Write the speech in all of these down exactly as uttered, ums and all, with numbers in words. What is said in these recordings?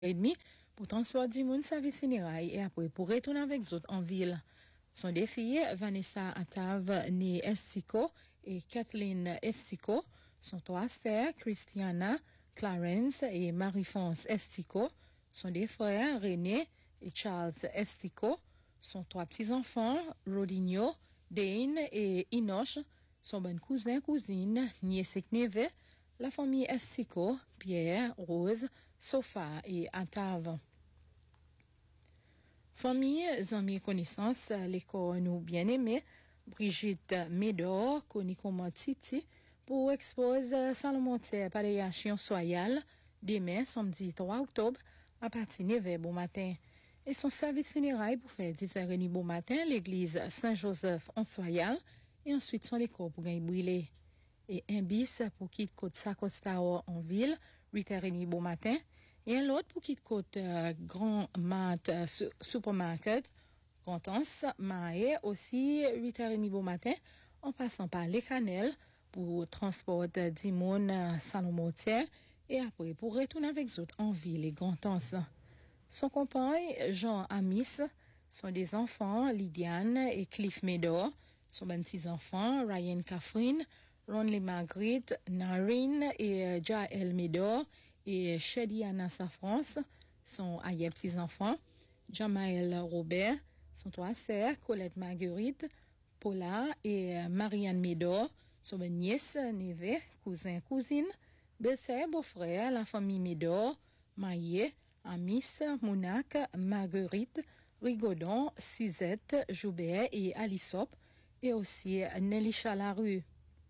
et demi pour transport du monde service funérailles et après pour retourner avec eux autres en ville. Sont des filles, Vanessa Atav, née Estico, et Kathleen Estico, sont trois sœurs, Christiana, Clarence et Marie-France Estico, sont des frères, René et Charles Estico, sont trois petits-enfants, Rodinho, Dane et Inoche, sont bonnes cousins, cousines, nièces et neveux, la famille Estico, Pierre, Rose, Sofa et Atav. Famille, amis, connaissances, l'école nous bien-aimés, Brigitte Médor, connue comme Titi, pour exposer Salomon Paléation Soyal, demain, samedi trois octobre, à partir de neuf heures bon matin. Et son service funérailles pour faire dix heures trente bon matin, l'église Saint-Joseph en Soyal, et ensuite son école pour gagner brûler. Et un bis pour quitter côte Sacosta en ville, huit heures trente bon matin, et un autre pour quitter côte euh, Grand Mat euh, Supermarket, Contance, Maé, aussi huit heures trente bon matin, en passant par les Canels pour transport d'Imon Salon-Mortier, et après pour retourner avec eux autres en ville et Contance. Son compagnon, Jean Amis, sont des enfants, Lydiane et Cliff Médor, sont ben six enfants, Ryan Catherine, Ronley Marguerite, Narine et euh, Jaël Médor, et Shediana Safrance sont ailleurs petits-enfants, Jamaël Robert, sont trois sœurs, Colette Marguerite, Paula et euh, Marianne Médor, sont mes nièces, neveux, cousins, cousines, belle-sœur, beau-frère, la famille Médor, mariée, Amis, Mounak, Marguerite, Rigaudon, Suzette, Joubert et Alisop, et aussi Nelly Chalarue.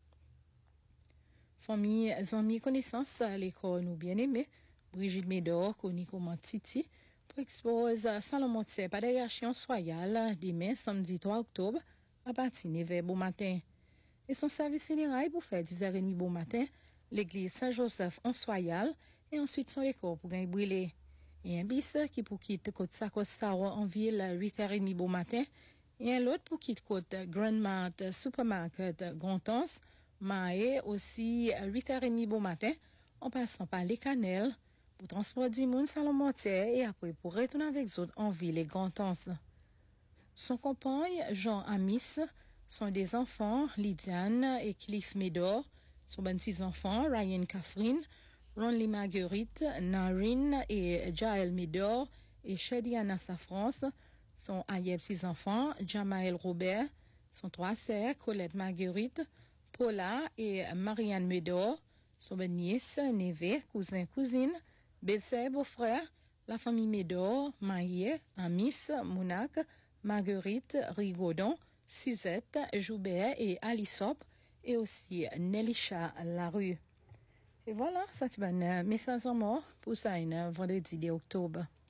Famille, amis, connaissances, l'école nous bien-aimés, Brigitte Médor, connue comme Titi, pour exposer Salomon Paléation Soyal, demain, samedi trois octobre, à partir de neuf heures bon matin. Et son service funérailles pour faire dix heures trente bon matin, l'église Saint-Joseph en Soyal, et ensuite son école pour gagner brûler. Et un bis qui pour quitter côte Sacosta en ville, huit heures trente bon matin, et un autre pour quitter côte Grand Mart Supermarket Grandance, Maé aussi huit heures trente bon matin, en passant par les Canels, pour transport du monde Salon-Mortier, et après pour retourner avec eux autres en ville et Grandance. Son compagnon, Jean Amis, sont des enfants, Lydiane et Cliff Médor, sont ben six enfants, Ryan Catherine, Ronley Marguerite, Narine et Jaël Médor, et Shediana Safrance, sont ailleurs petits-enfants, Jamaël Robert, sont trois sœurs, Colette Marguerite, Paula et Marianne Médor, sont ben nièces, neveux, cousins, cousines, belle-sœur, beau-frère, la famille Médor, mariée, Amis, Mounak, Marguerite, Rigaudon, Suzette, Joubert et Alisop, et aussi Nelisha Larue. Et voilà, ça c'est un message en mort pour ça, un vendredi d'octobre.